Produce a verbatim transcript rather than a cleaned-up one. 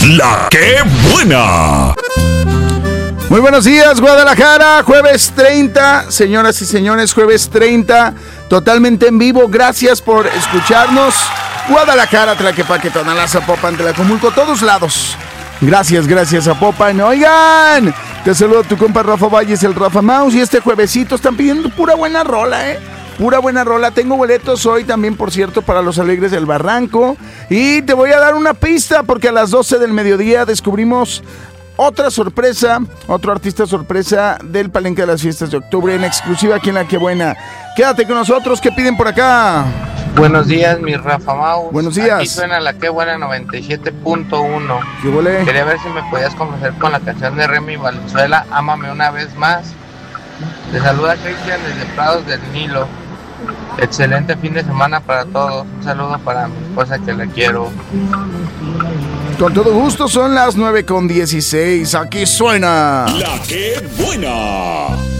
La que buena. Muy buenos días, Guadalajara, jueves treinta, señoras y señores, jueves treinta, totalmente en vivo, gracias por escucharnos. Guadalajara, Tlaquepaque, Tonalá, Zapopan, Tlacomulco, todos lados. Gracias, gracias, Zapopan. Oigan, te saludo a tu compa Rafa Valles, el Rafa Mouse, y este juevesito están pidiendo pura buena rola, ¿eh? Pura buena rola. Tengo boletos hoy también, por cierto, para los Alegres del Barranco. Y te voy a dar una pista, porque a las doce del mediodía descubrimos otra sorpresa, otro artista sorpresa del Palenque de las Fiestas de Octubre, en exclusiva aquí en La Que Buena. Quédate con nosotros, ¿qué piden por acá? Buenos días, mi Rafa Mau. Buenos días. Aquí suena La Que Buena noventa y siete punto uno. ¿Qué volé? Quería ver si me podías convencer con la canción de Remy Valenzuela, Ámame una vez más. Te saluda Cristian desde Prados del Nilo. Excelente fin de semana para todos. Un saludo para mi esposa que la quiero. Con todo gusto, son las nueve con dieciséis. Aquí suena La que buena.